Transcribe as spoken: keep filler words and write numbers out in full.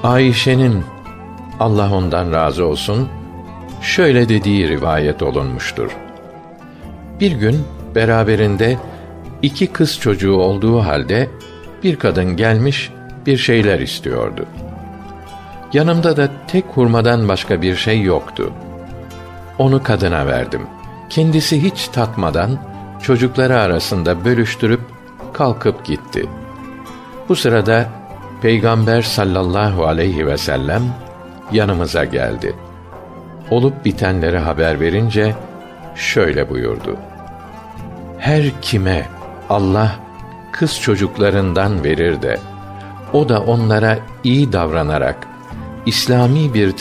Ayşe'nin, Allah ondan razı olsun, şöyle dediği rivayet olunmuştur. Bir gün beraberinde iki kız çocuğu olduğu halde bir kadın gelmiş bir şeyler istiyordu. Yanımda da tek hurmadan başka bir şey yoktu. Onu kadına verdim. Kendisi hiç tatmadan çocukları arasında bölüştürüp kalkıp gitti. Bu sırada Peygamber sallallahu aleyhi ve sellem yanımıza geldi. Olup bitenleri haber verince şöyle buyurdu: Her kime Allah kız çocuklarından verir de o da onlara iyi davranarak İslami bir